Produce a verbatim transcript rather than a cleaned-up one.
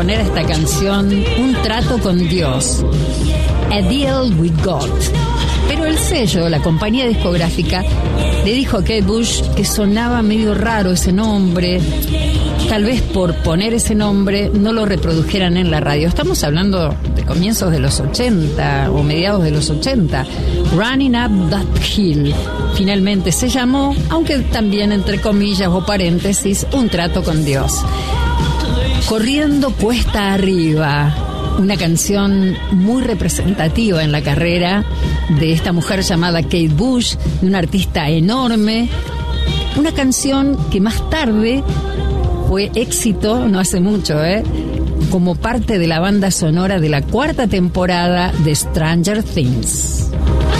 poner a esta canción un trato con Dios, A Deal with God. Pero el sello, la compañía discográfica, le dijo a Kate Bush que sonaba medio raro ese nombre. Tal vez por poner ese nombre no lo reprodujeran en la radio. Estamos hablando de comienzos de los ochenta o mediados de los ochenta. Running Up That Hill finalmente se llamó, aunque también entre comillas o paréntesis, un trato con Dios. Corriendo cuesta arriba, una canción muy representativa en la carrera de esta mujer llamada Kate Bush, de una artista enorme. Una canción que más tarde fue éxito, no hace mucho, ¿eh? como parte de la banda sonora de la cuarta temporada de Stranger Things.